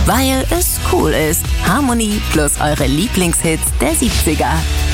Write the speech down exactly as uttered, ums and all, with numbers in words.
Weil es cool ist. Harmony plus eure Lieblingshits der siebziger.